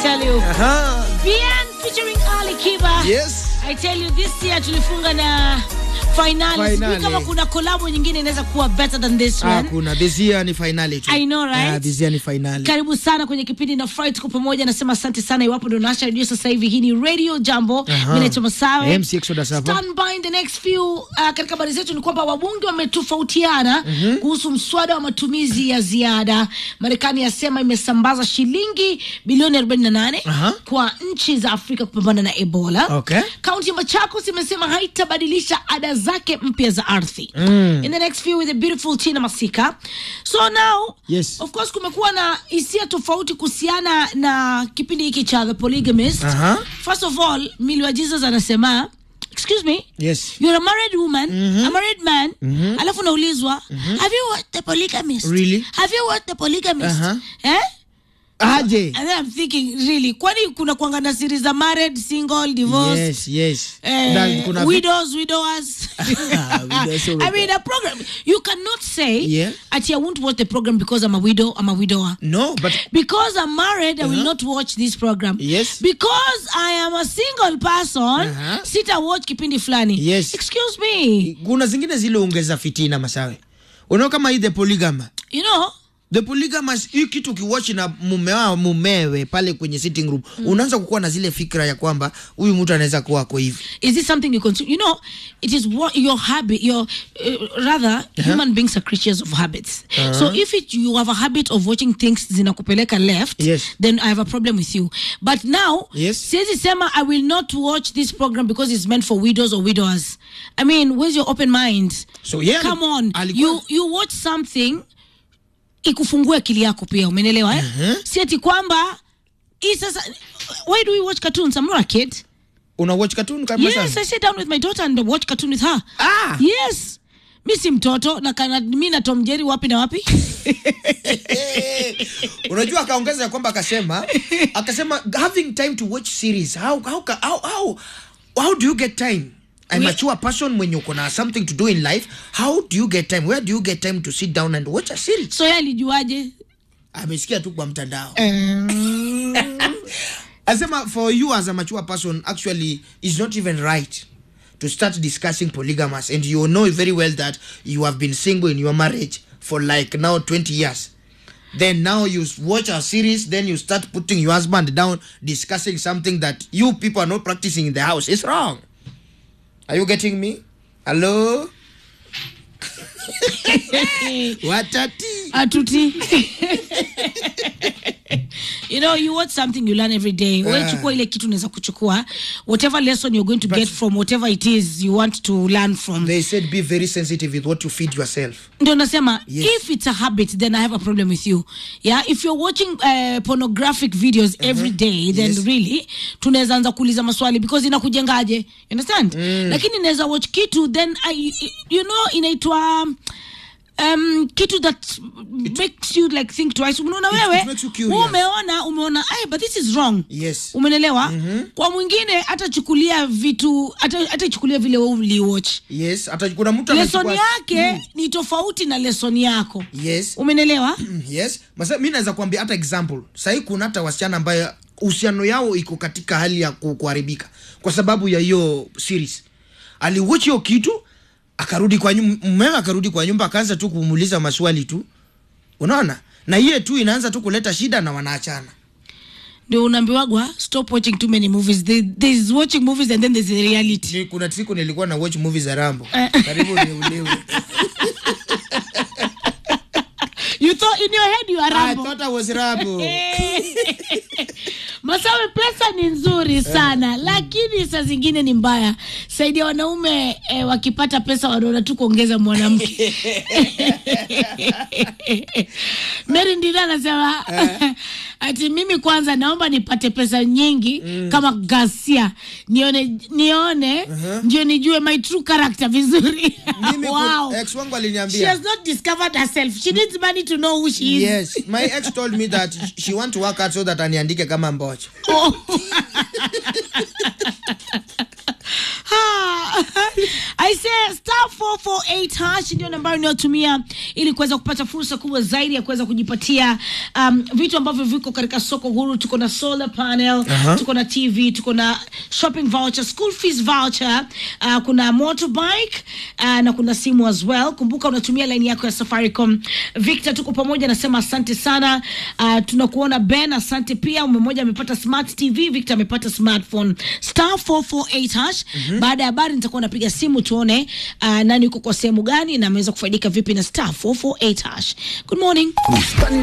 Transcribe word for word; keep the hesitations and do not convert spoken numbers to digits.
tell you. Aha. Bien featuring Ali Kiba. Yes. I tell you this year tulifunga na finale. Finale. Sijui kama kuna collab nyingine inaweza kuwa better than this one. Ah, kuna this year ni finale tu. I know, right? Ah, this year ni finale. Karibu sana kwenye kipindi na Fright kwa pamoja. Nasema asante sana iwapo ndo nasha radio sasa hivi. Hii ni Radio Jambo. Mimi naitwa Masawe. M C Exodus hapa. Stand by in the next few. Uh, katika habari zetu ni kwamba wabunge wametofautiana mm -hmm. kuhusu mswada wa matumizi ya ziada. Marekani yasema imesambaza shilingi bilioni arobaini na nane Aha. kwa nchi za Afrika kupambana na Ebola. Okay. Kaunti ya Machakos imesema haitabadilisha ada zake mpya za ardhi. Mm. In the next few with the beautiful Tina Masika. So now, Yes. of course kumekuwa na hisia tofauti kuhusiana na kipindi hiki cha The Polygamist. Aha. First of all, Millie wa Jesus anasema, excuse me, Yes. you're a married woman, Mm-hmm. a married man, Mm-hmm. alafu naulizwa, mm-hmm. have you watched The Polygamist? Really? Have you watched The Polygamist? Uh-huh. Eh? Aje. And then I'm thinking, really, kwani kuna kuanga na series za married, single, divorced? Yes, yes. Eh, Na kuna widows, widowers. Widows, I mean, a program. You cannot say, Yeah. Ati, I won't watch the program because I'm a widow, I'm a widower. No, but Because I'm married, I will Uh-huh. not watch this program. Yes. Because I am a single person, Uh-huh. sita watch kipindi fulani. Yes. Excuse me. kuna zingine zile ongeza fitina Masawe. Unaona kama hii the polygama. You know, The polygamous, hii kitu ukiwatch na mume wao mumewe pale kwenye sitting room, mm. unaanza kukuwa na zile fikra ya kwamba huyu mtu anaweza kuwa ako hivi. is this something you consume? You know, it is what your habit, your, uh, rather, Uh-huh. human beings are creatures of habits. Uh-huh. So if it, you have a habit of watching things zinakupeleka left, Yes. then I have a problem with you. But now, Yes. siwezi sema I will not watch this program because it's meant for widows or widowers. I mean, where's your open mind? So, yeah, Come on. alikuwa- You, you watch something, ikufungue akili yako pia, umenelewa eh? Uh-huh. Si ati kwamba, hii sasa, why do we watch cartoons? I'm not a kid. Una watch cartoon kama Yes, sasa? I sit down with my daughter and watch cartoon with her. Ah! Yes. Mi si mtoto na kana mi na Tom Jerry wapi na wapi? Unajua akaongeza ya kwamba akasema akasema having time to watch series, how how ca- how how, how do you get time? I'm a We- mature person when uko na something to do in life. How do you get time? Where do you get time to sit down and watch a series? So yeye alijuaje? Amesikia tu kwa mtandao. Um, Asema for you as a mature person, actually it's not even right to start discussing polygamous, and you know very well that you have been single in your marriage for like now twenty years. Then now you watch a series, then you start putting your husband down, discussing something that you people are not practicing in the house. It's wrong. Are you getting me? Hello? Watati. atuti. You know, you watch something, you learn every day. Yeah. Wewe chukua ile kitu unaweza kuchukua. Whatever lesson you're going to get from whatever it is you want to learn from. They said be very sensitive with what you feed yourself. Ndio nasema, Yes. if it's a habit, then I have a problem with you. Yeah, if you're watching uh, pornographic videos every day, then Yes. really tunaweza anza kuuliza maswali because inakujengaje. You understand? Mm. Lakini naweza watch kitu then I, you know, inaitwa um kitu that makes you like think twice. Unaona It- wewe it makes you curious. umeona umeona hey, but this is wrong. Yes. Umenelewa? Mhm. Kwa mwingine atachukulia vitu ata atachukulia vile wewe uliwatch. Yes, hata kuna mtu Lesson amechukua- yake Mm. ni tofauti na lesson yako. Yes. Umenelewa? Yes. Masa mimi naweza kuambia hata example. Sasa kuna hata wasichana ambaye uhusiano yao iko katika hali ya ku- kuharibika kwa sababu ya hiyo series. Aliwatch hiyo kitu, akarudi kwa nyumba, mumewe akarudi kwa nyumba akaanza tu kumuuliza maswali tu. Unaona? Na yeye tu inaanza tu kuleta shida na wanaachana. Ndio unaambiwagwa stop watching too many movies. There, there's watching movies and then there's the reality. Ni kuna siku nilikuwa na watch movies za Rambo. Eh. Karibu niulewe. You thought in your head you are I Rambo. thought I was Rambo. Masawe, pesa ni nzuri sana, lakini saa zingine ni mbaya. Saidi ya wanaume eh, wakipata pesa wanaona tu kuongeza mwanamke. Mary Ndira anasema ati mimi kwanza naomba nipate pesa nyingi mm. kama Garcia. Nione nione uh-huh. ndio nijue my true character vizuri. Mimi Wow. ex wangu aliniambia. She has not discovered herself. She needs money to know who she is. Yes, my ex told me that she want to work out so that aniandike kama Mbocho. Oh. Ah, I say star four four eight hash ndio nambari unayotumia ili kuweza kupata fursa kubwa zaidi ya kuweza kujipatia um, vitu ambavyo viko katika soko huru. Tuko na solar panel, uh-huh. tuko na T V, tuko na shopping voucher, school fees voucher, uh, kuna motorbike uh, na kuna simu as well. Kumbuka unatumia line yako ya Safaricom. Victor tuko pamoja, nasema asante sana. Uh, tunakuona Ben, asante pia. Mmoja amepata smart T V, Victor amepata smartphone. Star four four eight hash. Mm-hmm. Baada ya habari nitakuwa napiga simu tuone uh, nani yuko kwa sehemu gani na ameweza kufaidika vipi na star four four eight hash. Good morning.